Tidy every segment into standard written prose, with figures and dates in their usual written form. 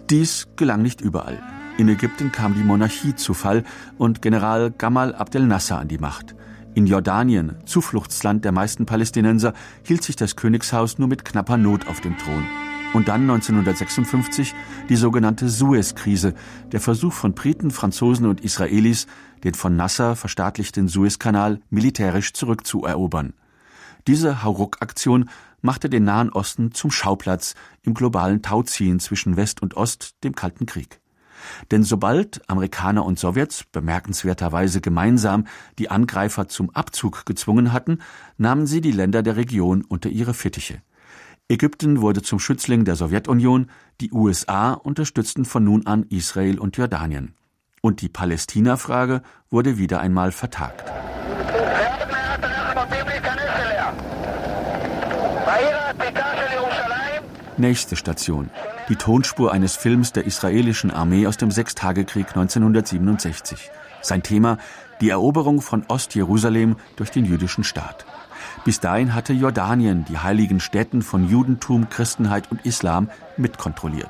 Dies gelang nicht überall. In Ägypten kam die Monarchie zu Fall und General Gamal Abdel Nasser an die Macht. In Jordanien, Zufluchtsland der meisten Palästinenser, hielt sich das Königshaus nur mit knapper Not auf dem Thron. Und dann 1956 die sogenannte Suez-Krise, der Versuch von Briten, Franzosen und Israelis, den von Nasser verstaatlichten Suezkanal militärisch zurückzuerobern. Diese Hauruck-Aktion machte den Nahen Osten zum Schauplatz im globalen Tauziehen zwischen West und Ost, dem Kalten Krieg. Denn sobald Amerikaner und Sowjets bemerkenswerterweise gemeinsam die Angreifer zum Abzug gezwungen hatten, nahmen sie die Länder der Region unter ihre Fittiche. Ägypten wurde zum Schützling der Sowjetunion, die USA unterstützten von nun an Israel und Jordanien. Und die Palästina-Frage wurde wieder einmal vertagt. Nächste Station. Die Tonspur eines Films der israelischen Armee aus dem Sechstagekrieg 1967. Sein Thema: die Eroberung von Ostjerusalem durch den jüdischen Staat. Bis dahin hatte Jordanien die heiligen Stätten von Judentum, Christenheit und Islam mitkontrolliert.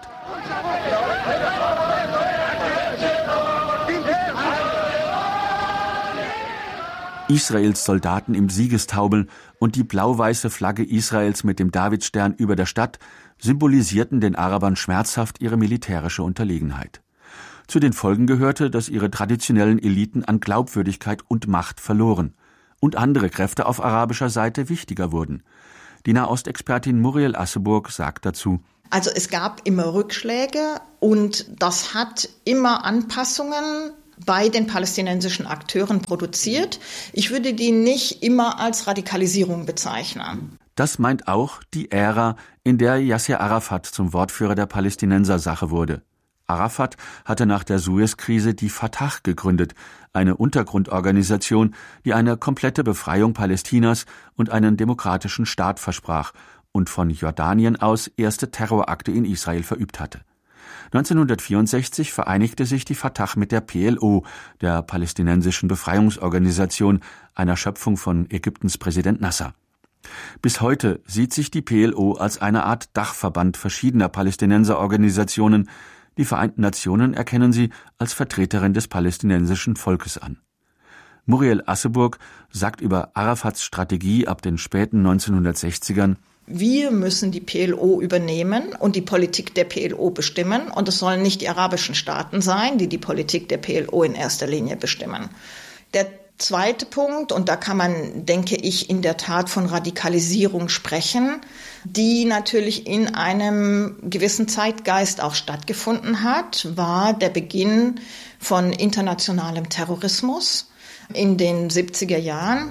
Israels Soldaten im Siegestaumel und die blau-weiße Flagge Israels mit dem Davidstern über der Stadt symbolisierten den Arabern schmerzhaft ihre militärische Unterlegenheit. Zu den Folgen gehörte, dass ihre traditionellen Eliten an Glaubwürdigkeit und Macht verloren und andere Kräfte auf arabischer Seite wichtiger wurden. Die Nahostexpertin Muriel Asseburg sagt dazu: Also es gab immer Rückschläge und das hat immer Anpassungen bei den palästinensischen Akteuren produziert. Ich würde die nicht immer als Radikalisierung bezeichnen. Das meint auch die Ära, in der Yasser Arafat zum Wortführer der Palästinenser-Sache wurde. Arafat hatte nach der Suez-Krise die Fatah gegründet, eine Untergrundorganisation, die eine komplette Befreiung Palästinas und einen demokratischen Staat versprach und von Jordanien aus erste Terrorakte in Israel verübt hatte. 1964 vereinigte sich die Fatah mit der PLO, der palästinensischen Befreiungsorganisation, einer Schöpfung von Ägyptens Präsident Nasser. Bis heute sieht sich die PLO als eine Art Dachverband verschiedener Palästinenserorganisationen. Die Vereinten Nationen erkennen sie als Vertreterin des palästinensischen Volkes an. Muriel Asseburg sagt über Arafats Strategie ab den späten 1960ern: Wir müssen die PLO übernehmen und die Politik der PLO bestimmen. Und es sollen nicht die arabischen Staaten sein, die die Politik der PLO in erster Linie bestimmen. Der zweite Punkt, und da kann man, denke ich, in der Tat von Radikalisierung sprechen, die natürlich in einem gewissen Zeitgeist auch stattgefunden hat, war der Beginn von internationalem Terrorismus in den 70er Jahren.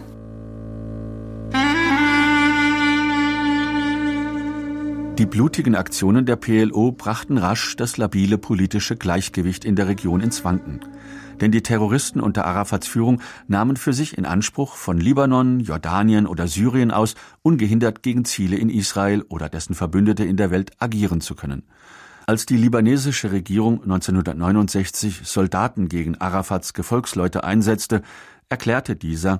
Die blutigen Aktionen der PLO brachten rasch das labile politische Gleichgewicht in der Region ins Wanken. Denn die Terroristen unter Arafats Führung nahmen für sich in Anspruch, von Libanon, Jordanien oder Syrien aus ungehindert gegen Ziele in Israel oder dessen Verbündete in der Welt agieren zu können. Als die libanesische Regierung 1969 Soldaten gegen Arafats Gefolgsleute einsetzte, erklärte dieser: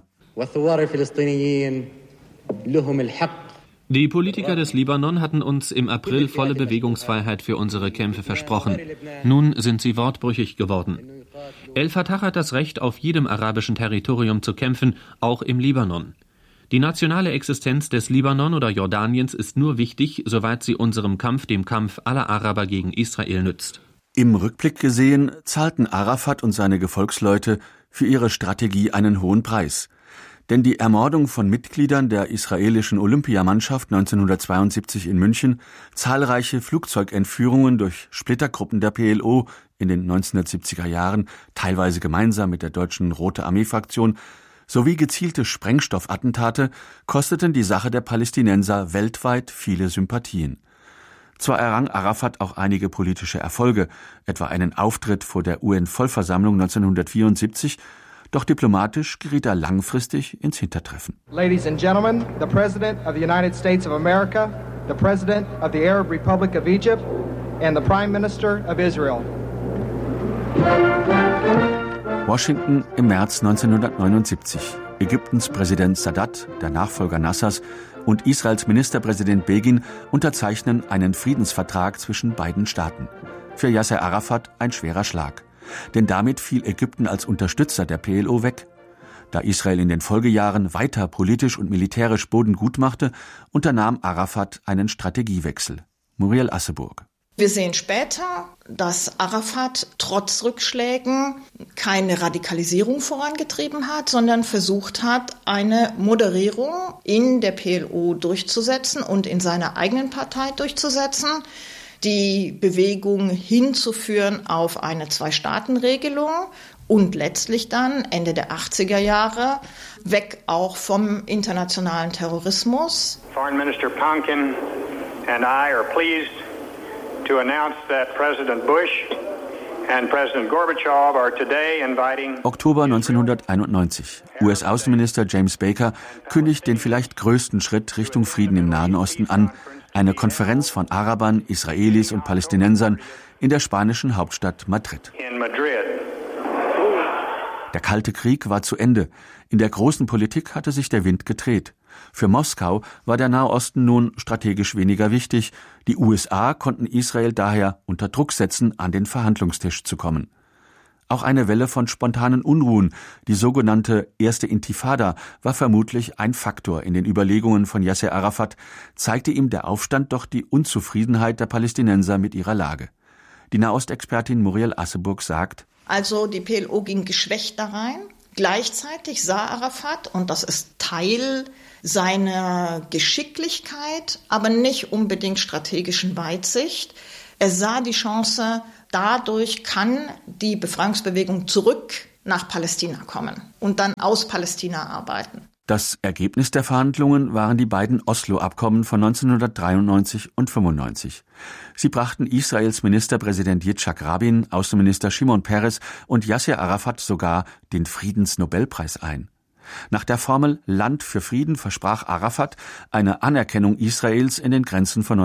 Die Politiker des Libanon hatten uns im April volle Bewegungsfreiheit für unsere Kämpfe versprochen. Nun sind sie wortbrüchig geworden. El-Fatah hat das Recht, auf jedem arabischen Territorium zu kämpfen, auch im Libanon. Die nationale Existenz des Libanon oder Jordaniens ist nur wichtig, soweit sie unserem Kampf, dem Kampf aller Araber gegen Israel, nützt. Im Rückblick gesehen zahlten Arafat und seine Gefolgsleute für ihre Strategie einen hohen Preis. Denn die Ermordung von Mitgliedern der israelischen Olympiamannschaft 1972 in München, zahlreiche Flugzeugentführungen durch Splittergruppen der PLO in den 1970er Jahren, teilweise gemeinsam mit der deutschen Rote Armee-Fraktion, sowie gezielte Sprengstoffattentate kosteten die Sache der Palästinenser weltweit viele Sympathien. Zwar errang Arafat auch einige politische Erfolge, etwa einen Auftritt vor der UN-Vollversammlung 1974, doch diplomatisch geriet er langfristig ins Hintertreffen. Ladies and gentlemen, the President of the United States of America, the President of the Arab Republic of Egypt, and the Prime Minister of Israel. Washington im März 1979. Ägyptens Präsident Sadat, der Nachfolger Nassers, und Israels Ministerpräsident Begin unterzeichnen einen Friedensvertrag zwischen beiden Staaten. Für Yasser Arafat ein schwerer Schlag. Denn damit fiel Ägypten als Unterstützer der PLO weg. Da Israel in den Folgejahren weiter politisch und militärisch Boden gut machte, unternahm Arafat einen Strategiewechsel. Muriel Asseburg. Wir sehen später, dass Arafat trotz Rückschlägen keine Radikalisierung vorangetrieben hat, sondern versucht hat, eine Moderierung in der PLO durchzusetzen und in seiner eigenen Partei durchzusetzen, die Bewegung hinzuführen auf eine Zwei-Staaten-Regelung und letztlich dann Ende der 80er Jahre weg auch vom internationalen Terrorismus. Foreign Minister Ponkin and I are pleased to announce that President Bush and President Gorbachev are today inviting Oktober 1991. US-Außenminister James Baker kündigt den vielleicht größten Schritt Richtung Frieden im Nahen Osten an, eine Konferenz von Arabern, Israelis und Palästinensern in der spanischen Hauptstadt Madrid. Der Kalte Krieg war zu Ende. In der großen Politik hatte sich der Wind gedreht. Für Moskau war der Nahe Osten nun strategisch weniger wichtig. Die USA konnten Israel daher unter Druck setzen, an den Verhandlungstisch zu kommen. Auch eine Welle von spontanen Unruhen, die sogenannte erste Intifada, war vermutlich ein Faktor in den Überlegungen von Yasser Arafat, zeigte ihm der Aufstand doch die Unzufriedenheit der Palästinenser mit ihrer Lage. Die Nahostexpertin Muriel Asseburg sagt: Also die PLO ging geschwächt da rein. Gleichzeitig sah Arafat, und das ist Teil seiner Geschicklichkeit, aber nicht unbedingt strategischen Weitsicht, er sah die Chance, dadurch kann die Befreiungsbewegung zurück nach Palästina kommen und dann aus Palästina arbeiten. Das Ergebnis der Verhandlungen waren die beiden Oslo-Abkommen von 1993 und 1995. Sie brachten Israels Ministerpräsident Yitzhak Rabin, Außenminister Shimon Peres und Yasser Arafat sogar den Friedensnobelpreis ein. Nach der Formel Land für Frieden versprach Arafat eine Anerkennung Israels in den Grenzen von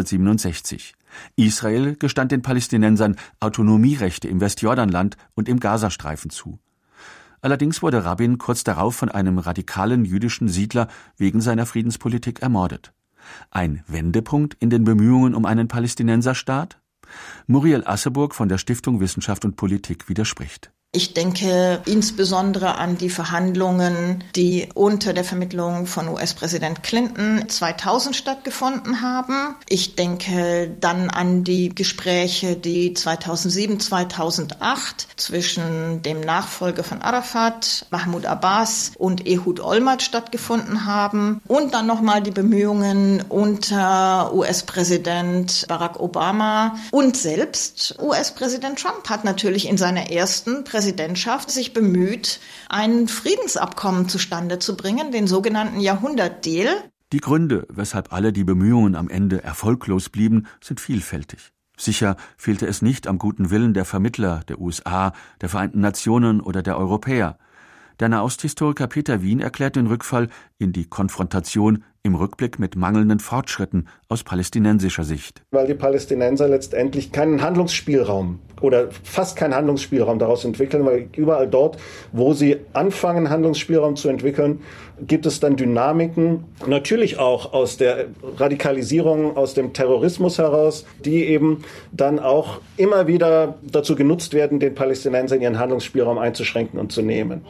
1967. Israel gestand den Palästinensern Autonomierechte im Westjordanland und im Gazastreifen zu. Allerdings wurde Rabin kurz darauf von einem radikalen jüdischen Siedler wegen seiner Friedenspolitik ermordet. Ein Wendepunkt in den Bemühungen um einen Palästinenserstaat? Muriel Asseburg von der Stiftung Wissenschaft und Politik widerspricht. Ich denke insbesondere an die Verhandlungen, die unter der Vermittlung von US-Präsident Clinton 2000 stattgefunden haben. Ich denke dann an die Gespräche, die 2007, 2008 zwischen dem Nachfolger von Arafat, Mahmoud Abbas und Ehud Olmert stattgefunden haben. Und dann nochmal die Bemühungen unter US-Präsident Barack Obama und selbst US-Präsident Trump hat natürlich in seiner ersten Präsidentschaft sich bemüht, ein Friedensabkommen zustande zu bringen, den sogenannten Jahrhundertdeal. Die Gründe, weshalb alle die Bemühungen am Ende erfolglos blieben, sind vielfältig. Sicher fehlte es nicht am guten Willen der Vermittler, der USA, der Vereinten Nationen oder der Europäer. Der Nahosthistoriker Peter Wien erklärt den Rückfall in die Konfrontation im Rückblick mit mangelnden Fortschritten aus palästinensischer Sicht. Weil die Palästinenser letztendlich keinen Handlungsspielraum oder fast keinen Handlungsspielraum daraus entwickeln, weil überall dort, wo sie anfangen, Handlungsspielraum zu entwickeln, gibt es dann Dynamiken, natürlich auch aus der Radikalisierung, aus dem Terrorismus heraus, die eben dann auch immer wieder dazu genutzt werden, den Palästinensern ihren Handlungsspielraum einzuschränken und zu nehmen.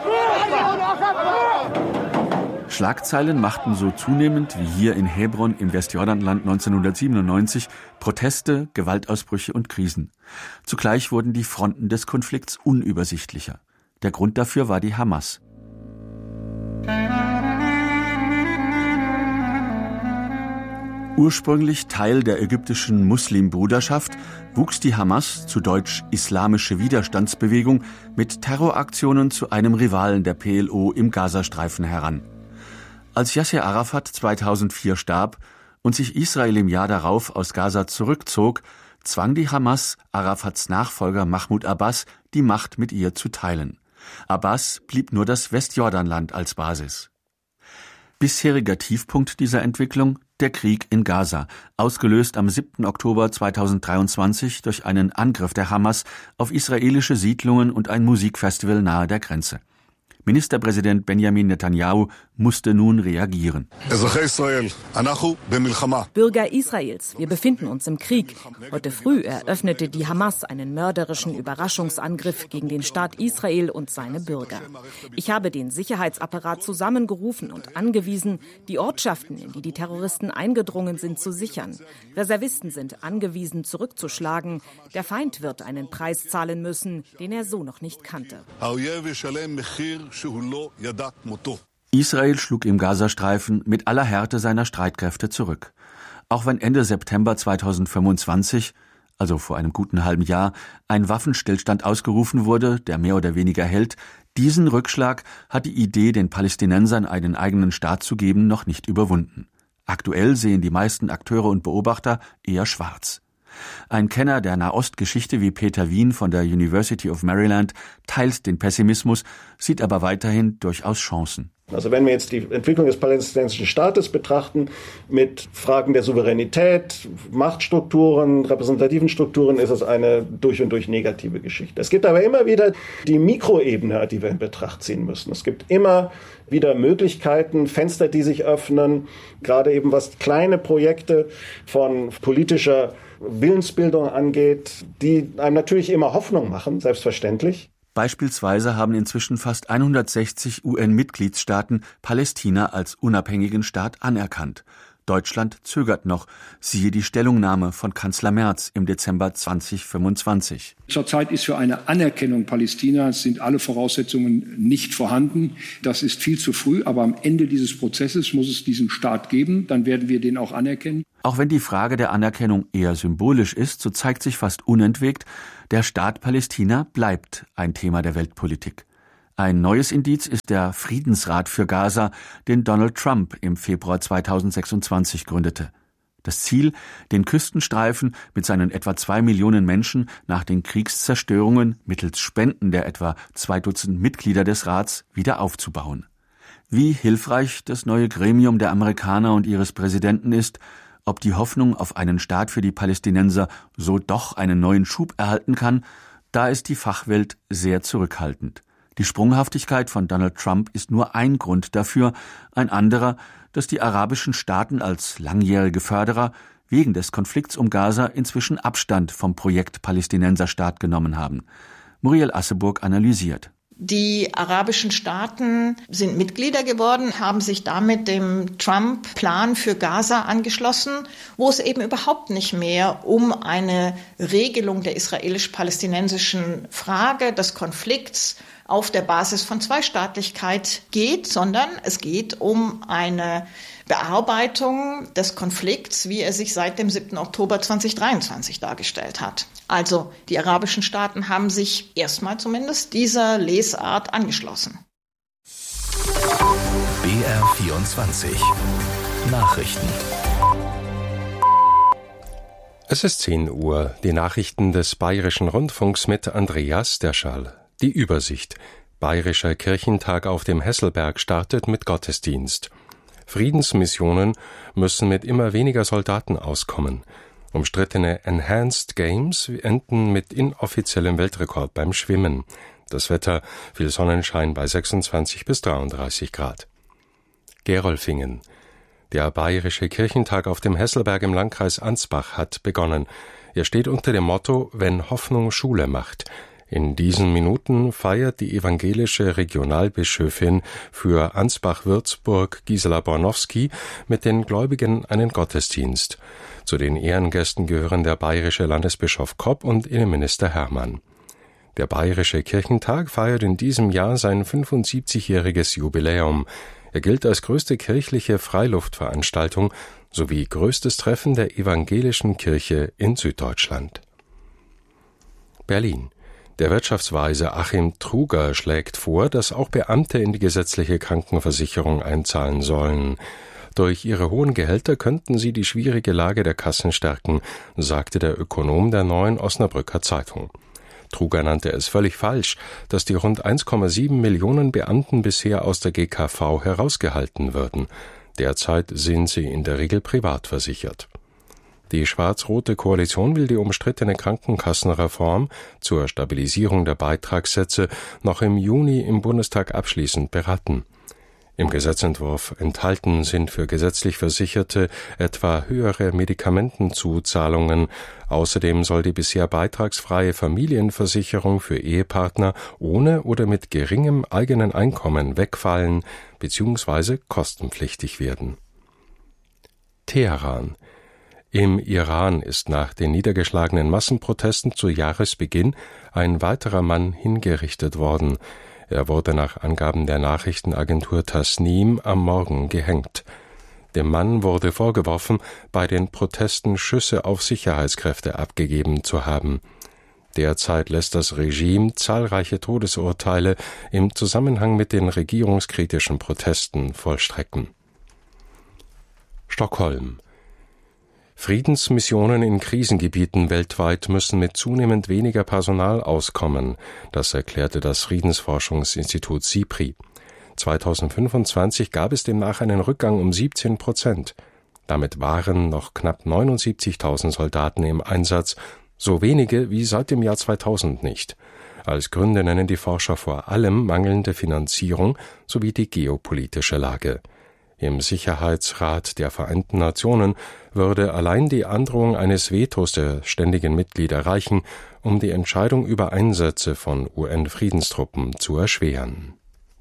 Schlagzeilen machten so zunehmend wie hier in Hebron im Westjordanland 1997 Proteste, Gewaltausbrüche und Krisen. Zugleich wurden die Fronten des Konflikts unübersichtlicher. Der Grund dafür war die Hamas. Ursprünglich Teil der ägyptischen Muslimbruderschaft, wuchs die Hamas, zu Deutsch Islamische Widerstandsbewegung, mit Terroraktionen zu einem Rivalen der PLO im Gazastreifen heran. Als Yasser Arafat 2004 starb und sich Israel im Jahr darauf aus Gaza zurückzog, zwang die Hamas Arafats Nachfolger Mahmoud Abbas, die Macht mit ihr zu teilen. Abbas blieb nur das Westjordanland als Basis. Bisheriger Tiefpunkt dieser Entwicklung: der Krieg in Gaza, ausgelöst am 7. Oktober 2023 durch einen Angriff der Hamas auf israelische Siedlungen und ein Musikfestival nahe der Grenze. Ministerpräsident Benjamin Netanyahu musste nun reagieren. Bürger Israels, wir befinden uns im Krieg. Heute früh eröffnete die Hamas einen mörderischen Überraschungsangriff gegen den Staat Israel und seine Bürger. Ich habe den Sicherheitsapparat zusammengerufen und angewiesen, die Ortschaften, in die die Terroristen eingedrungen sind, zu sichern. Reservisten sind angewiesen, zurückzuschlagen. Der Feind wird einen Preis zahlen müssen, den er so noch nicht kannte. Israel schlug im Gazastreifen mit aller Härte seiner Streitkräfte zurück. Auch wenn Ende September 2025, also vor einem guten halben Jahr, ein Waffenstillstand ausgerufen wurde, der mehr oder weniger hält, diesen Rückschlag hat die Idee, den Palästinensern einen eigenen Staat zu geben, noch nicht überwunden. Aktuell sehen die meisten Akteure und Beobachter eher schwarz. Ein Kenner der Nahostgeschichte wie Peter Wien von der University of Maryland teilt den Pessimismus, sieht aber weiterhin durchaus Chancen. Also wenn wir jetzt die Entwicklung des palästinensischen Staates betrachten, mit Fragen der Souveränität, Machtstrukturen, repräsentativen Strukturen, ist es eine durch und durch negative Geschichte. Es gibt aber immer wieder die Mikroebene, die wir in Betracht ziehen müssen. Es gibt immer wieder Möglichkeiten, Fenster, die sich öffnen, gerade eben was kleine Projekte von politischer Willensbildung angeht, die einem natürlich immer Hoffnung machen, selbstverständlich. Beispielsweise haben inzwischen fast 160 UN-Mitgliedstaaten Palästina als unabhängigen Staat anerkannt. Deutschland zögert noch, siehe die Stellungnahme von Kanzler Merz im Dezember 2025. Zurzeit ist für eine Anerkennung Palästinas sind alle Voraussetzungen nicht vorhanden. Das ist viel zu früh, aber am Ende dieses Prozesses muss es diesen Staat geben, dann werden wir den auch anerkennen. Auch wenn die Frage der Anerkennung eher symbolisch ist, so zeigt sich fast unentwegt, der Staat Palästina bleibt ein Thema der Weltpolitik. Ein neues Indiz ist der Friedensrat für Gaza, den Donald Trump im Februar 2026 gründete. Das Ziel, den Küstenstreifen mit seinen etwa 2 Millionen Menschen nach den Kriegszerstörungen mittels Spenden der etwa 2 Dutzend Mitglieder des Rats wieder aufzubauen. Wie hilfreich das neue Gremium der Amerikaner und ihres Präsidenten ist, ob die Hoffnung auf einen Staat für die Palästinenser so doch einen neuen Schub erhalten kann, da ist die Fachwelt sehr zurückhaltend. Die Sprunghaftigkeit von Donald Trump ist nur ein Grund dafür, ein anderer, dass die arabischen Staaten als langjährige Förderer wegen des Konflikts um Gaza inzwischen Abstand vom Projekt Palästinenserstaat genommen haben. Muriel Asseburg analysiert. Die arabischen Staaten sind Mitglieder geworden, haben sich damit dem Trump-Plan für Gaza angeschlossen, wo es eben überhaupt nicht mehr um eine Regelung der israelisch-palästinensischen Frage, des Konflikts auf der Basis von Zweistaatlichkeit geht, sondern es geht um eine Bearbeitung des Konflikts, wie er sich seit dem 7. Oktober 2023 dargestellt hat. Also die arabischen Staaten haben sich erstmal zumindest dieser Lesart angeschlossen. BR24 Nachrichten. Es ist 10 Uhr. Die Nachrichten des Bayerischen Rundfunks mit Andreas Derschall. Die Übersicht. Bayerischer Kirchentag auf dem Hesselberg startet mit Gottesdienst. Friedensmissionen müssen mit immer weniger Soldaten auskommen. Umstrittene Enhanced Games enden mit inoffiziellem Weltrekord beim Schwimmen. Das Wetter, viel Sonnenschein bei 26 bis 33 Grad. Gerolfingen. Der Bayerische Kirchentag auf dem Hesselberg im Landkreis Ansbach hat begonnen. Er steht unter dem Motto »Wenn Hoffnung Schule macht«. In diesen Minuten feiert die evangelische Regionalbischöfin für Ansbach-Würzburg Gisela Bornowski mit den Gläubigen einen Gottesdienst. Zu den Ehrengästen gehören der bayerische Landesbischof Kopp und Innenminister Hermann. Der Bayerische Kirchentag feiert in diesem Jahr sein 75-jähriges Jubiläum. Er gilt als größte kirchliche Freiluftveranstaltung sowie größtes Treffen der evangelischen Kirche in Süddeutschland. Berlin. Der Wirtschaftsweise Achim Truger schlägt vor, dass auch Beamte in die gesetzliche Krankenversicherung einzahlen sollen. Durch ihre hohen Gehälter könnten sie die schwierige Lage der Kassen stärken, sagte der Ökonom der Neuen Osnabrücker Zeitung. Truger nannte es völlig falsch, dass die rund 1,7 Millionen Beamten bisher aus der GKV herausgehalten würden. Derzeit sind sie in der Regel privat versichert. Die schwarz-rote Koalition will die umstrittene Krankenkassenreform zur Stabilisierung der Beitragssätze noch im Juni im Bundestag abschließend beraten. Im Gesetzentwurf enthalten sind für gesetzlich Versicherte etwa höhere Medikamentenzuzahlungen. Außerdem soll die bisher beitragsfreie Familienversicherung für Ehepartner ohne oder mit geringem eigenen Einkommen wegfallen bzw. kostenpflichtig werden. Teheran. Im Iran ist nach den niedergeschlagenen Massenprotesten zu Jahresbeginn ein weiterer Mann hingerichtet worden. Er wurde nach Angaben der Nachrichtenagentur Tasnim am Morgen gehängt. Dem Mann wurde vorgeworfen, bei den Protesten Schüsse auf Sicherheitskräfte abgegeben zu haben. Derzeit lässt das Regime zahlreiche Todesurteile im Zusammenhang mit den regierungskritischen Protesten vollstrecken. Stockholm. Friedensmissionen in Krisengebieten weltweit müssen mit zunehmend weniger Personal auskommen, das erklärte das Friedensforschungsinstitut SIPRI. 2025 gab es demnach einen Rückgang um 17%. Damit waren noch knapp 79.000 Soldaten im Einsatz, so wenige wie seit dem Jahr 2000 nicht. Als Gründe nennen die Forscher vor allem mangelnde Finanzierung sowie die geopolitische Lage. Im Sicherheitsrat der Vereinten Nationen würde allein die Androhung eines Vetos der ständigen Mitglieder reichen, um die Entscheidung über Einsätze von UN-Friedenstruppen zu erschweren.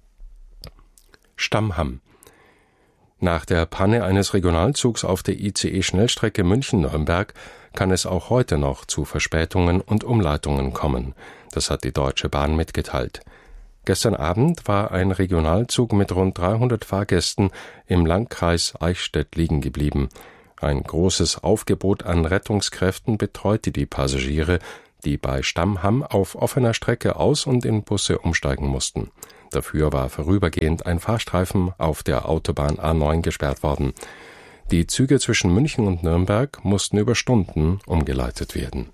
Stammham. Nach der Panne eines Regionalzugs auf der ICE-Schnellstrecke München-Nürnberg kann es auch heute noch zu Verspätungen und Umleitungen kommen. Das hat die Deutsche Bahn mitgeteilt. Gestern Abend war ein Regionalzug mit rund 300 Fahrgästen im Landkreis Eichstätt liegen geblieben. Ein großes Aufgebot an Rettungskräften betreute die Passagiere, die bei Stammham auf offener Strecke aus- und in Busse umsteigen mussten. Dafür war vorübergehend ein Fahrstreifen auf der Autobahn A9 gesperrt worden. Die Züge zwischen München und Nürnberg mussten über Stunden umgeleitet werden.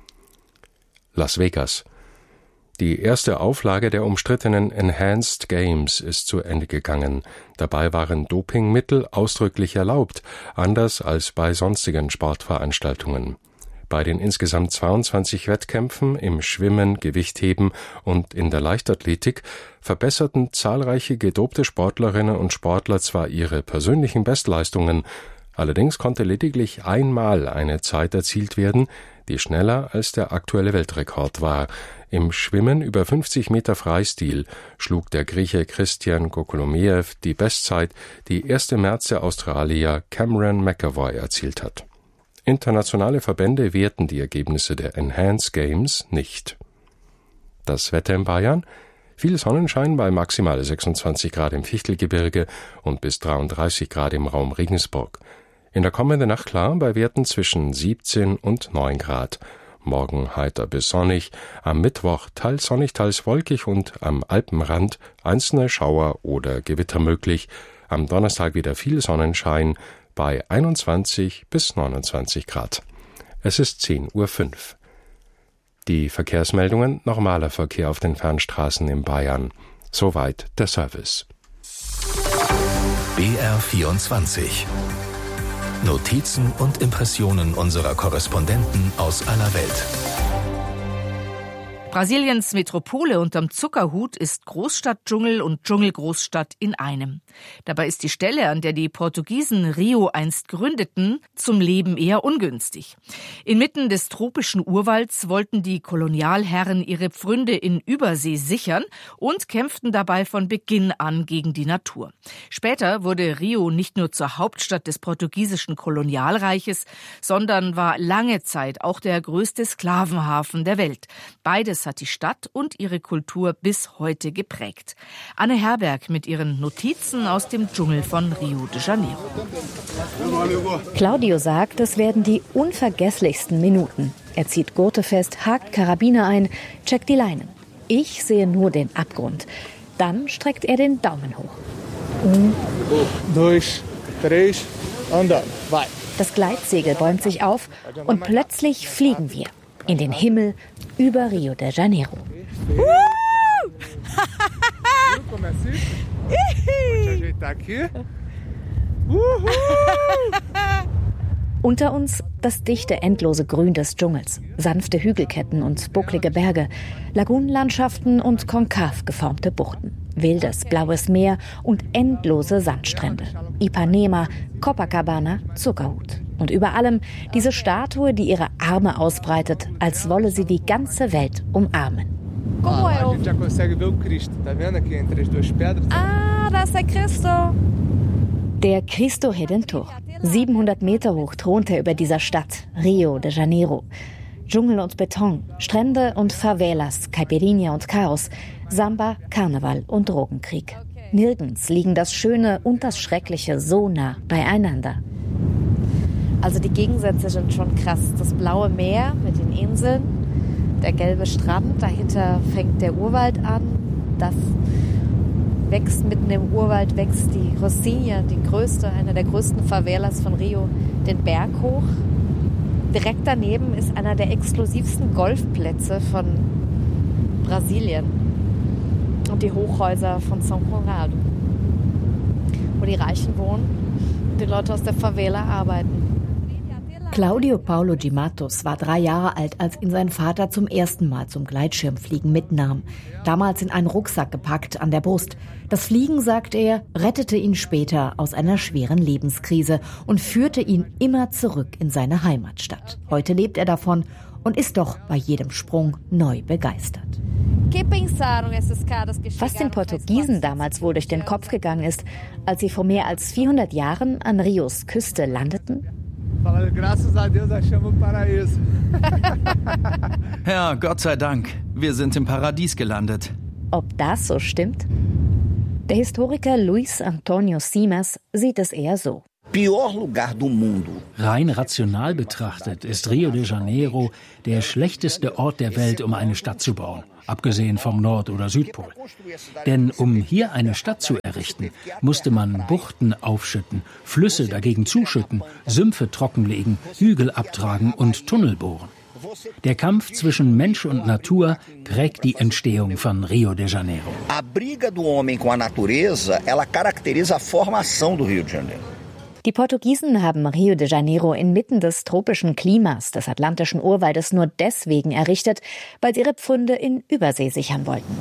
Las Vegas. Die erste Auflage der umstrittenen Enhanced Games ist zu Ende gegangen. Dabei waren Dopingmittel ausdrücklich erlaubt, anders als bei sonstigen Sportveranstaltungen. Bei den insgesamt 22 Wettkämpfen im Schwimmen, Gewichtheben und in der Leichtathletik verbesserten zahlreiche gedopte Sportlerinnen und Sportler zwar ihre persönlichen Bestleistungen, allerdings konnte lediglich einmal eine Zeit erzielt werden, die schneller als der aktuelle Weltrekord war. Im Schwimmen über 50 Meter Freistil schlug der Grieche Christian Kokolomeev die Bestzeit, die erst im März der Australier Cameron McEvoy erzielt hat. Internationale Verbände werten die Ergebnisse der Enhanced Games nicht. Das Wetter in Bayern? Viel Sonnenschein bei maximal 26 Grad im Fichtelgebirge und bis 33 Grad im Raum Regensburg. In der kommenden Nacht klar bei Werten zwischen 17 und 9 Grad. Morgen heiter bis sonnig, am Mittwoch teils sonnig, teils wolkig und am Alpenrand einzelne Schauer oder Gewitter möglich. Am Donnerstag wieder viel Sonnenschein bei 21 bis 29 Grad. Es ist 10:05 Uhr. Die Verkehrsmeldungen: normaler Verkehr auf den Fernstraßen in Bayern. Soweit der Service. BR24. Notizen und Impressionen unserer Korrespondenten aus aller Welt. Brasiliens Metropole unterm Zuckerhut ist Großstadtdschungel und Dschungelgroßstadt in einem. Dabei ist die Stelle, an der die Portugiesen Rio einst gründeten, zum Leben eher ungünstig. Inmitten des tropischen Urwalds wollten die Kolonialherren ihre Pfründe in Übersee sichern und kämpften dabei von Beginn an gegen die Natur. Später wurde Rio nicht nur zur Hauptstadt des portugiesischen Kolonialreiches, sondern war lange Zeit auch der größte Sklavenhafen der Welt. Beides hat die Stadt und ihre Kultur bis heute geprägt. Anne Herberg mit ihren Notizen aus dem Dschungel von Rio de Janeiro. Claudio sagt, es werden die unvergesslichsten Minuten. Er zieht Gurte fest, hakt Karabiner ein, checkt die Leinen. Ich sehe nur den Abgrund. Dann streckt er den Daumen hoch. 1, 2, 3 und dann weiter. Das Gleitsegel bäumt sich auf und plötzlich fliegen wir in den Himmel über Rio de Janeiro. Unter uns das dichte, endlose Grün des Dschungels, sanfte Hügelketten und bucklige Berge, Lagunenlandschaften und konkav geformte Buchten, wildes blaues Meer und endlose Sandstrände. Ipanema, Copacabana, Zuckerhut. Und über allem diese Statue, die ihre Arme ausbreitet, als wolle sie die ganze Welt umarmen. A gente já consegue ver o Cristo, tá vendo aqui entre as duas pedras? Ah, das ist der Cristo. Der Cristo Redentor. 700 Meter hoch thront er über dieser Stadt, Rio de Janeiro. Dschungel und Beton, Strände und Favelas, Caipirinha und Chaos, Samba, Karneval und Drogenkrieg. Nirgends liegen das Schöne und das Schreckliche so nah beieinander. Also die Gegensätze sind schon krass. Das blaue Meer mit den Inseln, der gelbe Strand, dahinter fängt der Urwald an. Das wächst mitten im Urwald, wächst die Rocinha, die größte, eine der größten Favelas von Rio, den Berg hoch. Direkt daneben ist einer der exklusivsten Golfplätze von Brasilien und die Hochhäuser von São Conrado, wo die Reichen wohnen und die Leute aus der Favela arbeiten. Claudio Paulo de Matos war 3 Jahre alt, als ihn sein Vater zum ersten Mal zum Gleitschirmfliegen mitnahm. Damals in einen Rucksack gepackt an der Brust. Das Fliegen, sagt er, rettete ihn später aus einer schweren Lebenskrise und führte ihn immer zurück in seine Heimatstadt. Heute lebt er davon und ist doch bei jedem Sprung neu begeistert. Was den Portugiesen damals wohl durch den Kopf gegangen ist, als sie vor mehr als 400 Jahren an Rios Küste landeten? Graças a Deus achamos o paraíso. Herr, Gott sei Dank, wir sind im Paradies gelandet. Ob das so stimmt? Der Historiker Luis Antonio Simas sieht es eher so. Rein rational betrachtet ist Rio de Janeiro der schlechteste Ort der Welt, um eine Stadt zu bauen, abgesehen vom Nord- oder Südpol. Denn um hier eine Stadt zu errichten, musste man Buchten aufschütten, Flüsse dagegen zuschütten, Sümpfe trockenlegen, Hügel abtragen und Tunnel bohren. Der Kampf zwischen Mensch und Natur prägt die Entstehung von Rio de Janeiro. A briga do homem com a natureza, ela caracteriza a formação do Rio de Janeiro. Die Portugiesen haben Rio de Janeiro inmitten des tropischen Klimas des atlantischen Urwaldes nur deswegen errichtet, weil sie ihre Pfründe in Übersee sichern wollten.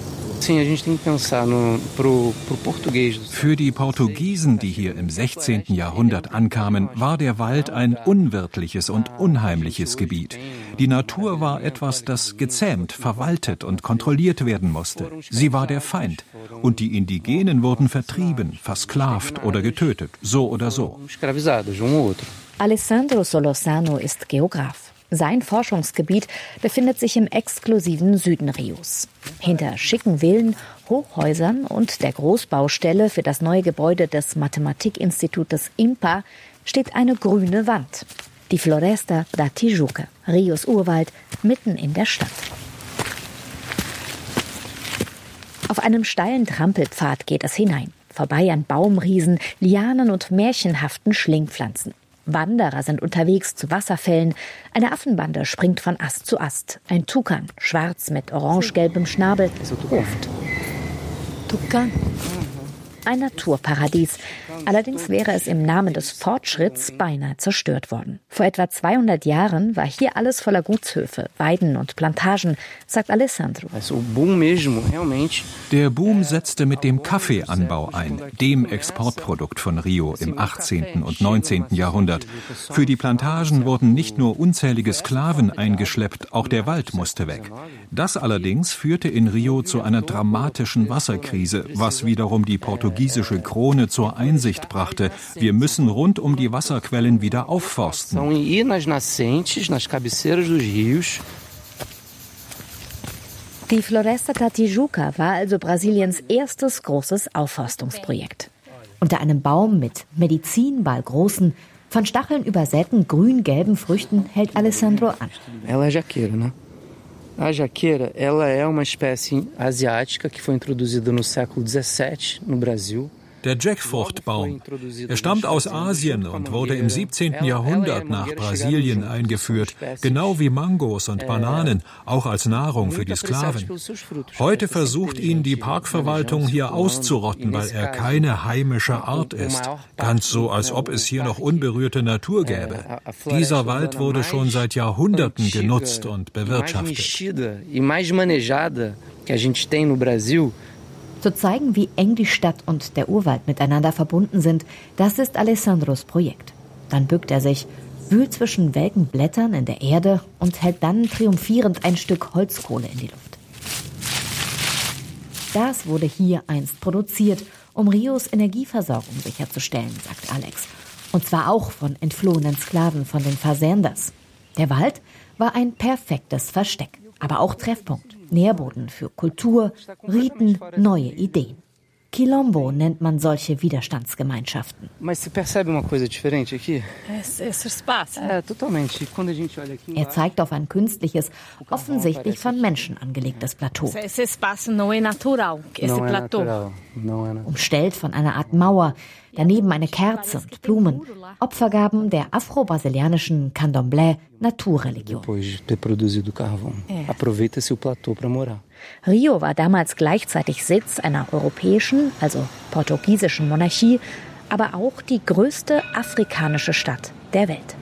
Für die Portugiesen, die hier im 16. Jahrhundert ankamen, war der Wald ein unwirtliches und unheimliches Gebiet. Die Natur war etwas, das gezähmt, verwaltet und kontrolliert werden musste. Sie war der Feind. Und die Indigenen wurden vertrieben, versklavt oder getötet, so oder so. Alessandro Solorzano ist Geograf. Sein Forschungsgebiet befindet sich im exklusiven Süden Rios. Hinter schicken Villen, Hochhäusern und der Großbaustelle für das neue Gebäude des Mathematikinstitutes IMPA steht eine grüne Wand. Die Floresta da Tijuca, Rios Urwald, mitten in der Stadt. Auf einem steilen Trampelpfad geht es hinein, vorbei an Baumriesen, Lianen und märchenhaften Schlingpflanzen. Wanderer sind unterwegs zu Wasserfällen. Eine Affenbande springt von Ast zu Ast. Ein Tukan, schwarz mit orange-gelbem Schnabel, ruft. Tukan. Ein Naturparadies. Allerdings wäre es im Namen des Fortschritts beinahe zerstört worden. Vor etwa 200 Jahren war hier alles voller Gutshöfe, Weiden und Plantagen, sagt Alessandro. Der Boom setzte mit dem Kaffeeanbau ein, dem Exportprodukt von Rio im 18. und 19. Jahrhundert. Für die Plantagen wurden nicht nur unzählige Sklaven eingeschleppt, auch der Wald musste weg. Das allerdings führte in Rio zu einer dramatischen Wasserkrise, was wiederum die portugiesische Krone zur Einsicht brachte, wir müssen rund um die Wasserquellen wieder aufforsten. Die Floresta da Tijuca war also Brasiliens erstes großes Aufforstungsprojekt. Unter einem Baum mit medizinballgroßen, von Stacheln übersäten grün-gelben Früchten hält Alessandro an. A jaqueira, ela é uma espécie asiática que foi introduzida no século XVII no Brasil. der Jackfruchtbaum. Er stammt aus Asien und wurde im 17. Jahrhundert nach Brasilien eingeführt, genau wie Mangos und Bananen, auch als Nahrung für die Sklaven. Heute versucht ihn die Parkverwaltung hier auszurotten, weil er keine heimische Art ist. Ganz so, als ob es hier noch unberührte Natur gäbe. Dieser Wald wurde schon seit Jahrhunderten genutzt und bewirtschaftet. Zu zeigen, wie eng die Stadt und der Urwald miteinander verbunden sind, das ist Alessandros Projekt. Dann bückt er sich, wühlt zwischen welken Blättern in der Erde und hält dann triumphierend ein Stück Holzkohle in die Luft. Das wurde hier einst produziert, um Rios Energieversorgung sicherzustellen, sagt Alex. Und zwar auch von entflohenen Sklaven von den Fazendas. Der Wald war ein perfektes Versteck, aber auch Treffpunkt. Nährboden für Kultur, Riten, neue Ideen. Quilombo nennt man solche Widerstandsgemeinschaften. Er zeigt auf ein künstliches, offensichtlich von Menschen angelegtes Plateau. Umstellt von einer Art Mauer, daneben eine Kerze und Blumen, Opfergaben der afro-brasilianischen Candomblé Naturreligion. Rio war damals gleichzeitig Sitz einer europäischen, also portugiesischen Monarchie, aber auch die größte afrikanische Stadt der Welt.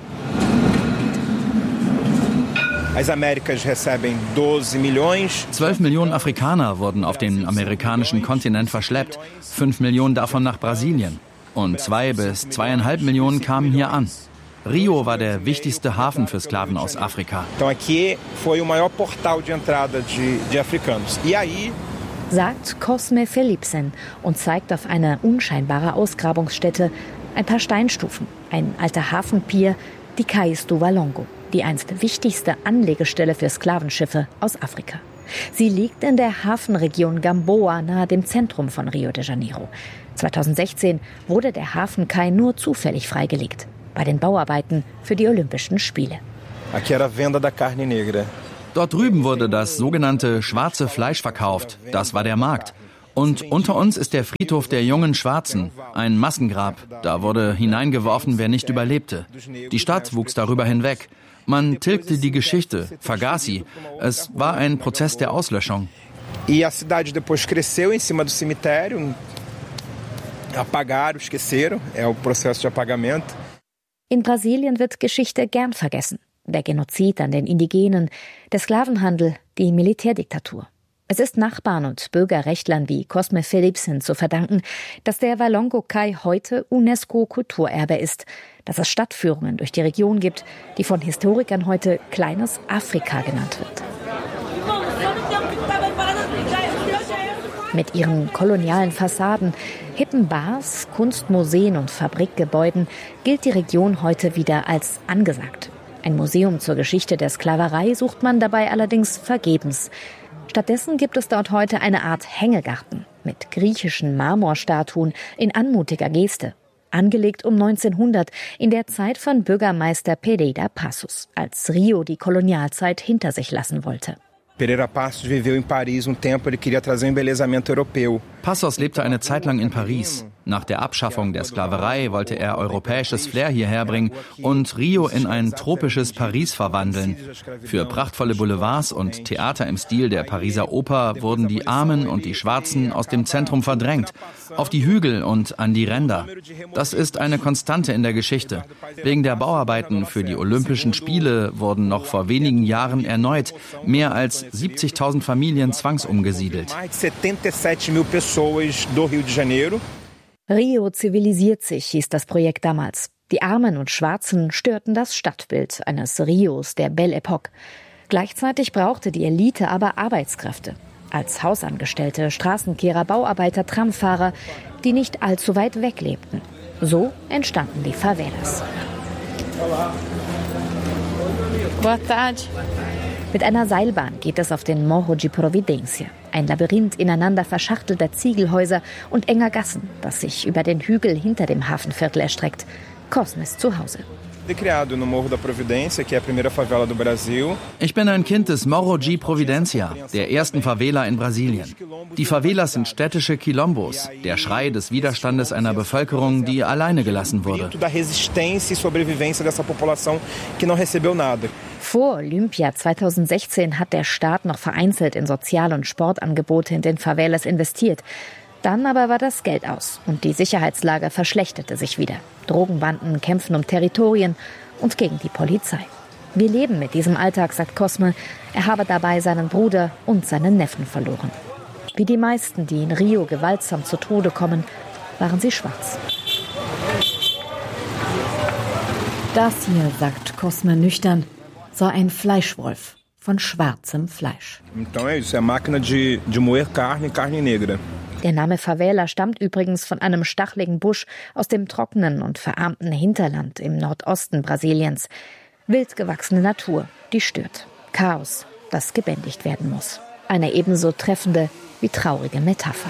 12 Millionen Afrikaner wurden auf den amerikanischen Kontinent verschleppt, 5 Millionen davon nach Brasilien. Und 2 bis 2,5 Millionen kamen hier an. Rio war der wichtigste Hafen für Sklaven aus Afrika. Sagt Cosme Philipsen und zeigt auf eine unscheinbare Ausgrabungsstätte, ein paar Steinstufen, ein alter Hafenpier, die Cais do Valongo, die einst wichtigste Anlegestelle für Sklavenschiffe aus Afrika. Sie liegt in der Hafenregion Gamboa nahe dem Zentrum von Rio de Janeiro. 2016 wurde der Hafenkai nur zufällig freigelegt bei den Bauarbeiten für die Olympischen Spiele. Dort drüben wurde das sogenannte schwarze Fleisch verkauft. Das war der Markt. Und unter uns ist der Friedhof der jungen Schwarzen, ein Massengrab. Da wurde hineingeworfen, wer nicht überlebte. Die Stadt wuchs darüber hinweg. Man tilgte die Geschichte, vergaß sie. Es war ein Prozess der Auslöschung. In Brasilien wird Geschichte gern vergessen. Der Genozid an den Indigenen, der Sklavenhandel, die Militärdiktatur. Es ist Nachbarn und Bürgerrechtlern wie Cosme Philipsen zu verdanken, dass der Valongo Kai heute UNESCO-Kulturerbe ist, dass es Stadtführungen durch die Region gibt, die von Historikern heute Kleines Afrika genannt wird. Mit ihren kolonialen Fassaden, hippen Bars, Kunstmuseen und Fabrikgebäuden gilt die Region heute wieder als angesagt. Ein Museum zur Geschichte der Sklaverei sucht man dabei allerdings vergebens. Stattdessen gibt es dort heute eine Art Hängegarten mit griechischen Marmorstatuen in anmutiger Geste. Angelegt um 1900, in der Zeit von Bürgermeister Pereira Passos, als Rio die Kolonialzeit hinter sich lassen wollte. Pereira Passos viveu em Paris tempo, ele queria trazer embelezamento europeu. Passos lebte eine Zeit lang in Paris. Nach der Abschaffung der Sklaverei wollte er europäisches Flair hierher bringen und Rio in ein tropisches Paris verwandeln. Für prachtvolle Boulevards und Theater im Stil der Pariser Oper wurden die Armen und die Schwarzen aus dem Zentrum verdrängt, auf die Hügel und an die Ränder. Das ist eine Konstante in der Geschichte. Wegen der Bauarbeiten für die Olympischen Spiele wurden noch vor wenigen Jahren erneut mehr als 70.000 Familien zwangsumgesiedelt. Rio zivilisiert sich, hieß das Projekt damals. Die Armen und Schwarzen störten das Stadtbild eines Rios der Belle Époque. Gleichzeitig brauchte die Elite aber Arbeitskräfte. Als Hausangestellte, Straßenkehrer, Bauarbeiter, Tramfahrer, die nicht allzu weit weg lebten. So entstanden die Favelas. Boa tarde. Mit einer Seilbahn geht es auf den Morro de Providência, ein Labyrinth ineinander verschachtelter Ziegelhäuser und enger Gassen, das sich über den Hügel hinter dem Hafenviertel erstreckt. Cosmes Zuhause. Ich bin ein Kind des Morro de Providencia, der ersten Favela in Brasilien. Die Favelas sind städtische Quilombos, der Schrei des Widerstandes einer Bevölkerung, die alleine gelassen wurde. Vor Olympia 2016 hat der Staat noch vereinzelt in Sozial- und Sportangebote in den Favelas investiert. Dann aber war das Geld aus und die Sicherheitslage verschlechterte sich wieder. Drogenbanden kämpfen um Territorien und gegen die Polizei. Wir leben mit diesem Alltag, sagt Cosme. Er habe dabei seinen Bruder und seinen Neffen verloren. Wie die meisten, die in Rio gewaltsam zu Tode kommen, waren sie schwarz. Das hier, sagt Cosme nüchtern, sei ein Fleischwolf von schwarzem Fleisch. Der Name Favela stammt übrigens von einem stacheligen Busch aus dem trockenen und verarmten Hinterland im Nordosten Brasiliens. Wild gewachsene Natur, die stört. Chaos, das gebändigt werden muss. Eine ebenso treffende wie traurige Metapher.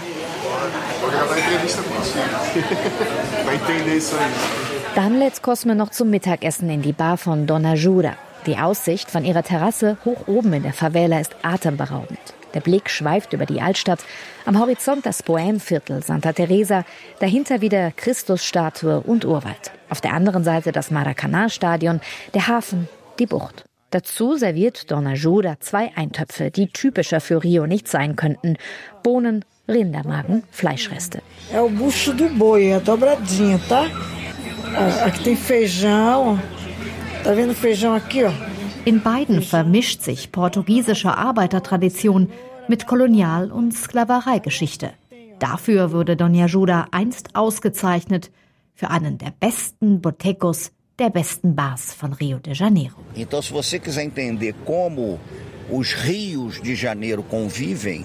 Dann lädt Cosme noch zum Mittagessen in die Bar von Dona Jura. Die Aussicht von ihrer Terrasse hoch oben in der Favela ist atemberaubend. Der Blick schweift über die Altstadt. Am Horizont das Bohème-Viertel Santa Teresa, dahinter wieder Christusstatue und Urwald. Auf der anderen Seite das Maracanã-Stadion, der Hafen, die Bucht. Dazu serviert Dona Jura 2 Eintöpfe, die typischer für Rio nicht sein könnten. Bohnen, Rindermagen, Fleischreste. É o bucho do boi, é dobradinho, tá? Aqui tem feijão. Tá vendo feijão aqui, ó? In beiden vermischt sich portugiesische Arbeitertradition mit Kolonial- und Sklavereigeschichte. Dafür wurde Dona Jura einst ausgezeichnet für einen der besten Botecos, der besten Bars von Rio de Janeiro. Então, se você quiser entender como os rios de Janeiro convivem,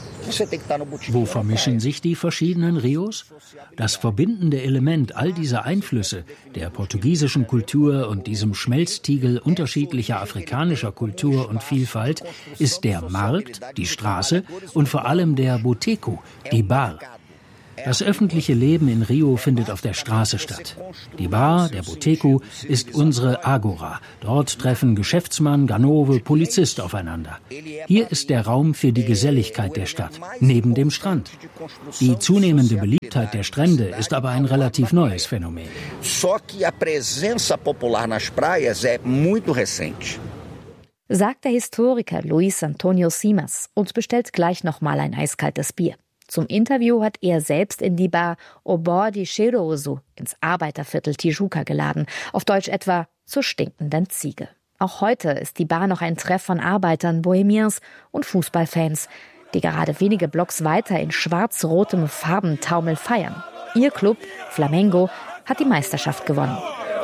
wo vermischen sich die verschiedenen Rios? Das verbindende Element all dieser Einflüsse, der portugiesischen Kultur und diesem Schmelztiegel unterschiedlicher afrikanischer Kultur und Vielfalt, ist der Markt, die Straße und vor allem der Boteco, die Bar. Das öffentliche Leben in Rio findet auf der Straße statt. Die Bar, der Boteco, ist unsere Agora. Dort treffen Geschäftsmann, Ganove, Polizist aufeinander. Hier ist der Raum für die Geselligkeit der Stadt, neben dem Strand. Die zunehmende Beliebtheit der Strände ist aber ein relativ neues Phänomen. Só que a presença popular nas praias é muito recente. Sagt der Historiker Luis Antonio Simas und bestellt gleich nochmal ein eiskaltes Bier. Zum Interview hat er selbst in die Bar O Bode Cheiroso ins Arbeiterviertel Tijuca geladen, auf Deutsch etwa zur stinkenden Ziege. Auch heute ist die Bar noch ein Treff von Arbeitern, Bohemiens und Fußballfans, die gerade wenige Blocks weiter in schwarz-rotem Farbentaumel feiern. Ihr Club, Flamengo, hat die Meisterschaft gewonnen.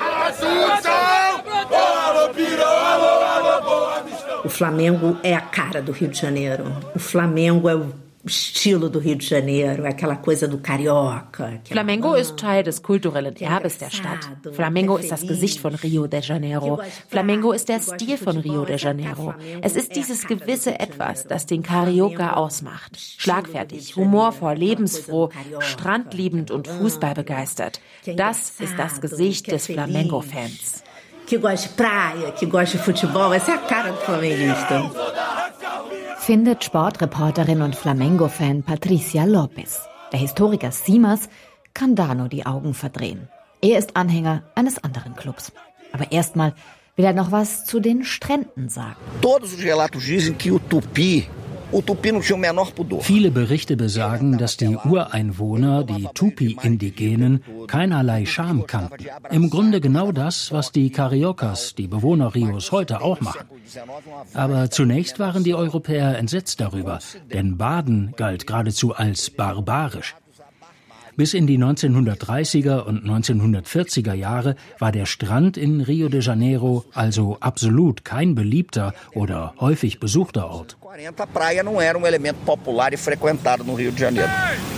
O Flamengo é a cara do Rio de Janeiro. O Flamengo é o estilo do Rio de Janeiro, aquela coisa do carioca. Flamengo ist Teil des kulturellen Erbes der Stadt. Flamengo ist das Gesicht von Rio de Janeiro. Flamengo ist der Stil von Rio de Janeiro. Es ist dieses gewisse Etwas, das den Carioca ausmacht. Schlagfertig, humorvoll, lebensfroh, strandliebend und fußballbegeistert. Das ist das Gesicht des Flamengo-Fans. Que gosta de praia, que gosta de futebol, essa é a cara do flamenguista. Findet Sportreporterin und Flamengo-Fan Patricia Lopez. Der Historiker Simas kann da nur die Augen verdrehen. Er ist Anhänger eines anderen Clubs. Aber erstmal will er noch was zu den Stränden sagen. Todos os relatos dizem que o Tupi não tinha o menor pudor. Viele Berichte besagen, dass die Ureinwohner, die Tupi-Indigenen, keinerlei Scham kannten. Im Grunde genau das, was die Cariocas, die Bewohner Rios, heute auch machen. Aber zunächst waren die Europäer entsetzt darüber, denn Baden galt geradezu als barbarisch. Bis in die 1930er und 1940er Jahre war der Strand in Rio de Janeiro also absolut kein beliebter oder häufig besuchter Ort. A praia não era elemento popular e frequentado no Rio de Janeiro.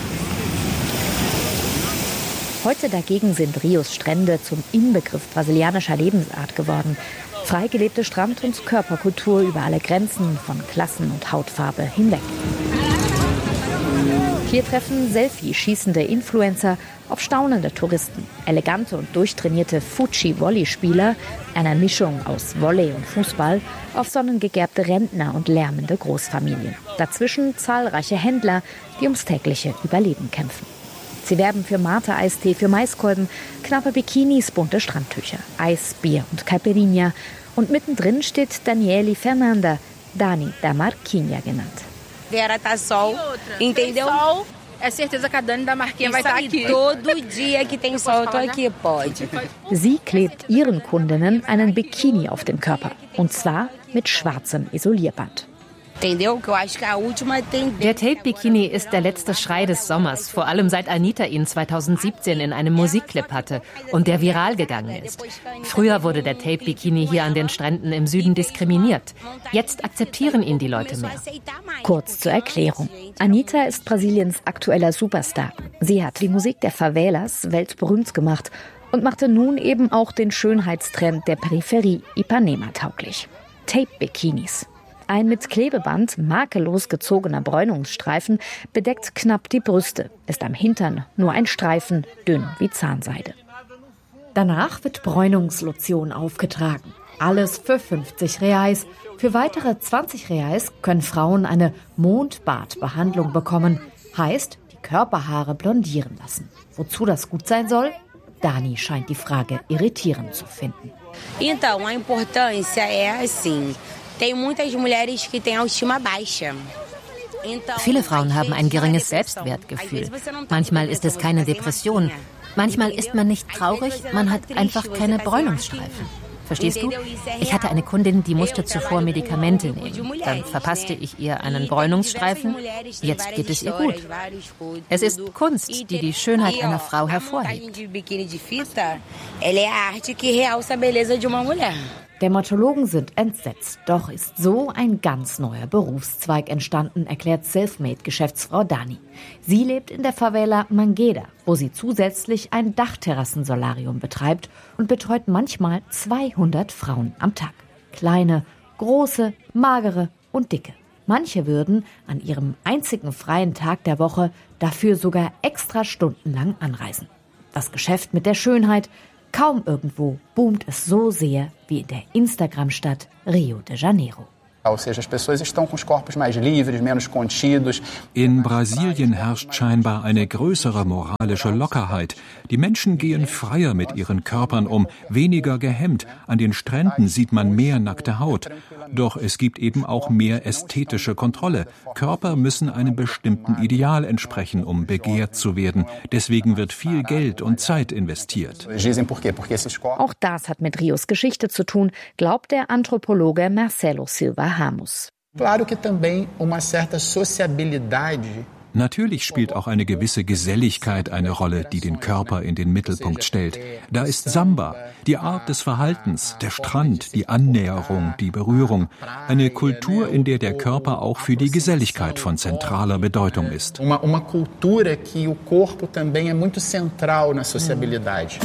Heute dagegen sind Rios Strände zum Inbegriff brasilianischer Lebensart geworden. Frei gelebte Strand- und Körperkultur über alle Grenzen von Klassen und Hautfarbe hinweg. Hier treffen Selfie-schießende Influencer auf staunende Touristen, elegante und durchtrainierte Fuji-Volleyspieler, einer Mischung aus Volley und Fußball, auf sonnengegerbte Rentner und lärmende Großfamilien. Dazwischen zahlreiche Händler, die ums tägliche Überleben kämpfen. Sie werben für Mate-Eistee, für Maiskolben, knappe Bikinis, bunte Strandtücher, Eis, Bier und Caipirinha. Und mittendrin steht Daniele Fernanda, Dani da Marquinha genannt. Vera tá sol, entendeu? É certeza que a Dani da Marquinha vai estar aqui. Todo dia que tem sol, eu tô aqui, pode. Sie klebt ihren Kundinnen einen Bikini auf dem Körper. Und zwar mit schwarzem Isolierband. Der Tape-Bikini ist der letzte Schrei des Sommers, vor allem seit Anitta ihn 2017 in einem Musikclip hatte und der viral gegangen ist. Früher wurde der Tape-Bikini hier an den Stränden im Süden diskriminiert. Jetzt akzeptieren ihn die Leute mehr. Kurz zur Erklärung. Anitta ist Brasiliens aktueller Superstar. Sie hat die Musik der Favelas weltberühmt gemacht und machte nun eben auch den Schönheitstrend der Peripherie Ipanema tauglich. Tape-Bikinis. Ein mit Klebeband makellos gezogener Bräunungsstreifen bedeckt knapp die Brüste, ist am Hintern nur ein Streifen, dünn wie Zahnseide. Danach wird Bräunungslotion aufgetragen. Alles für 50 Reais. Für weitere 20 Reais können Frauen eine Mondbadbehandlung bekommen. Heißt, die Körperhaare blondieren lassen. Wozu das gut sein soll? Dani scheint die Frage irritierend zu finden. Então, a importância é assim. Viele Frauen haben ein geringes Selbstwertgefühl. Manchmal ist es keine Depression. Manchmal ist man nicht traurig, man hat einfach keine Bräunungsstreifen. Verstehst du? Ich hatte eine Kundin, die musste zuvor Medikamente nehmen. Dann verpasste ich ihr einen Bräunungsstreifen. Jetzt geht es ihr gut. Es ist Kunst, die die Schönheit einer Frau hervorhebt. Dermatologen sind entsetzt. Doch ist so ein ganz neuer Berufszweig entstanden, erklärt Selfmade-Geschäftsfrau Dani. Sie lebt in der Favela Mangueira, wo sie zusätzlich ein Dachterrassensolarium betreibt und betreut manchmal 200 Frauen am Tag. Kleine, große, magere und dicke. Manche würden an ihrem einzigen freien Tag der Woche dafür sogar extra stundenlang anreisen. Das Geschäft mit der Schönheit. Kaum irgendwo boomt es so sehr wie in der Instagram-Stadt Rio de Janeiro. In Brasilien herrscht scheinbar eine größere moralische Lockerheit. Die Menschen gehen freier mit ihren Körpern um, weniger gehemmt. An den Stränden sieht man mehr nackte Haut. Doch es gibt eben auch mehr ästhetische Kontrolle. Körper müssen einem bestimmten Ideal entsprechen, um begehrt zu werden. Deswegen wird viel Geld und Zeit investiert. Auch das hat mit Rios Geschichte zu tun, glaubt der Anthropologe Marcelo Silva Ramos. Natürlich spielt auch eine gewisse Geselligkeit eine Rolle, die den Körper in den Mittelpunkt stellt. Da ist Samba, die Art des Verhaltens, der Strand, die Annäherung, die Berührung. Eine Kultur, in der der Körper auch für die Geselligkeit von zentraler Bedeutung ist. Uma cultura que o corpo também é muito central na sociabilidade.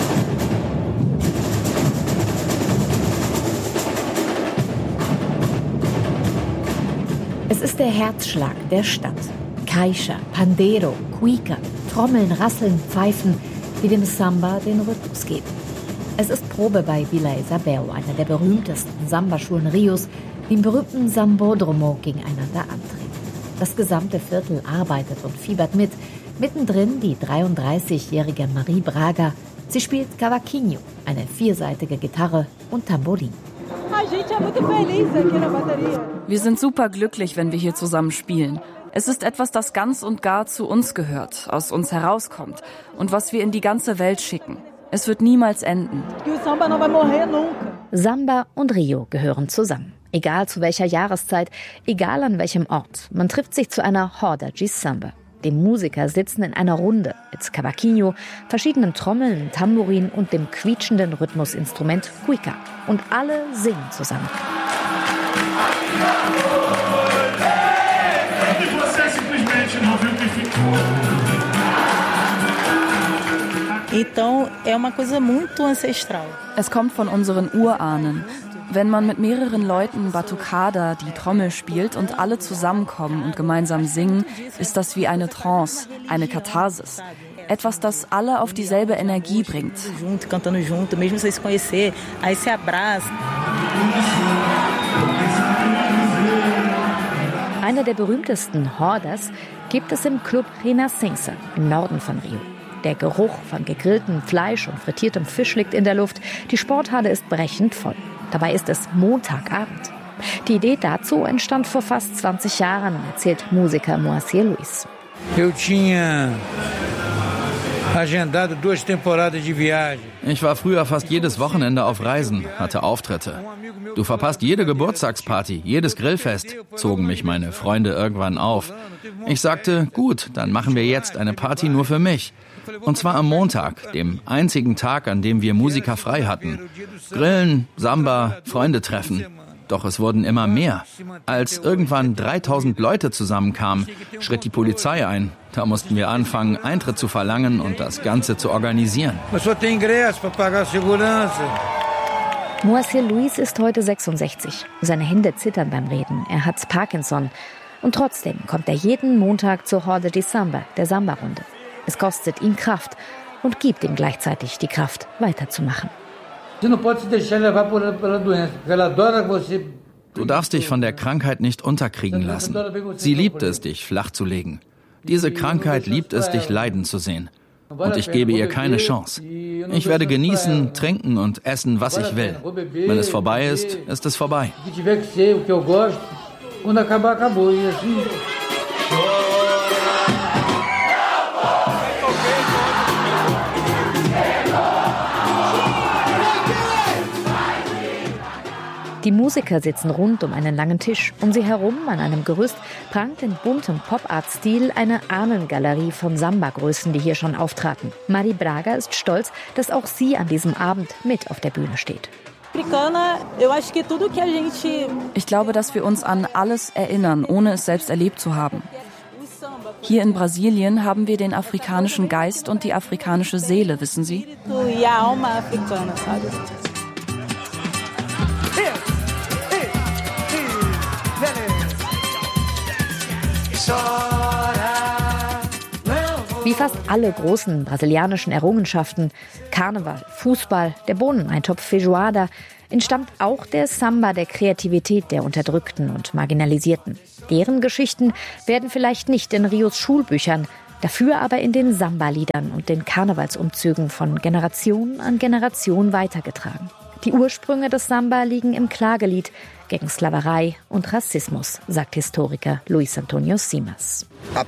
Es ist der Herzschlag der Stadt. Caixa, Pandeiro, Cuica, Trommeln, Rasseln, Pfeifen, die dem Samba den Rhythmus geben. Es ist Probe bei Vila Isabel, einer der berühmtesten Samba-Schulen Rios, die im berühmten Sambódromo gegeneinander antreten. Das gesamte Viertel arbeitet und fiebert mit. Mittendrin die 33-jährige Marie Braga. Sie spielt Cavaquinho, eine viersaitige Gitarre und Tamborin. Wir sind super glücklich, wenn wir hier zusammen spielen. Es ist etwas, das ganz und gar zu uns gehört, aus uns herauskommt und was wir in die ganze Welt schicken. Es wird niemals enden. Samba und Rio gehören zusammen. Egal zu welcher Jahreszeit, egal an welchem Ort. Man trifft sich zu einer Roda de Samba. Die Musiker sitzen in einer Runde mit Cavaquinho, verschiedenen Trommeln, Tambourin und dem quietschenden Rhythmusinstrument Cuica. Und alle singen zusammen. Es kommt von unseren Urahnen. Wenn man mit mehreren Leuten Batucada, die Trommel spielt und alle zusammenkommen und gemeinsam singen, ist das wie eine Trance, eine Katharsis. Etwas, das alle auf dieselbe Energie bringt. Eine der berühmtesten Hordas gibt es im Club Renascença im Norden von Rio. Der Geruch von gegrilltem Fleisch und frittiertem Fisch liegt in der Luft. Die Sporthalle ist brechend voll. Dabei ist es Montagabend. Die Idee dazu entstand vor fast 20 Jahren, erzählt Musiker Moacir Luis. Ich war früher fast jedes Wochenende auf Reisen, hatte Auftritte. Du verpasst jede Geburtstagsparty, jedes Grillfest, zogen mich meine Freunde irgendwann auf. Ich sagte, gut, dann machen wir jetzt eine Party nur für mich. Und zwar am Montag, dem einzigen Tag, an dem wir Musiker frei hatten. Grillen, Samba, Freunde treffen. Doch es wurden immer mehr. Als irgendwann 3000 Leute zusammenkamen, schritt die Polizei ein. Da mussten wir anfangen, Eintritt zu verlangen und das Ganze zu organisieren. Moacir Luis ist heute 66. Seine Hände zittern beim Reden. Er hat Parkinson. Und trotzdem kommt er jeden Montag zur Roda de Samba, der Samba-Runde. Es kostet ihn Kraft und gibt ihm gleichzeitig die Kraft, weiterzumachen. Du darfst dich von der Krankheit nicht unterkriegen lassen. Sie liebt es, dich flachzulegen. Diese Krankheit liebt es, dich leiden zu sehen. Und ich gebe ihr keine Chance. Ich werde genießen, trinken und essen, was ich will. Wenn es vorbei ist, ist es vorbei. Die Musiker sitzen rund um einen langen Tisch. Um sie herum, an einem Gerüst, prangt in buntem Pop-Art-Stil eine Ahnengalerie von Samba-Größen, die hier schon auftraten. Mari Braga ist stolz, dass auch sie an diesem Abend mit auf der Bühne steht. Ich glaube, dass wir uns an alles erinnern, ohne es selbst erlebt zu haben. Hier in Brasilien haben wir den afrikanischen Geist und die afrikanische Seele, wissen Sie? Wie fast alle großen brasilianischen Errungenschaften, Karneval, Fußball, der Bohneneintopf Feijoada, entstammt auch der Samba der Kreativität der Unterdrückten und Marginalisierten. Deren Geschichten werden vielleicht nicht in Rios Schulbüchern, dafür aber in den Samba-Liedern und den Karnevalsumzügen von Generation an Generation weitergetragen. Die Ursprünge des Samba liegen im Klagelied gegen Sklaverei und Rassismus, sagt Historiker Luis Antônio Simas.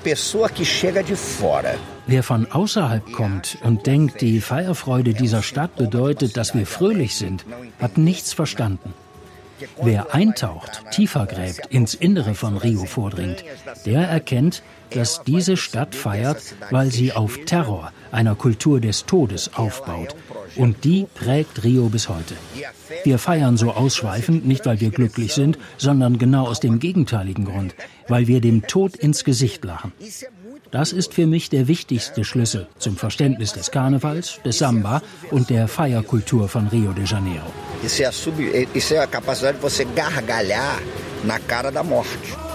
Wer von außerhalb kommt und denkt, die Feierfreude dieser Stadt bedeutet, dass wir fröhlich sind, hat nichts verstanden. Wer eintaucht, tiefer gräbt, ins Innere von Rio vordringt, der erkennt, dass diese Stadt feiert, weil sie auf Terror, einer Kultur des Todes, aufbaut. Und die prägt Rio bis heute. Wir feiern so ausschweifend, nicht weil wir glücklich sind, sondern genau aus dem gegenteiligen Grund, weil wir dem Tod ins Gesicht lachen. Das ist für mich der wichtigste Schlüssel zum Verständnis des Karnevals, des Samba und der Feierkultur von Rio de Janeiro. Isso é a capacidade de você gargalhar na cara da morte.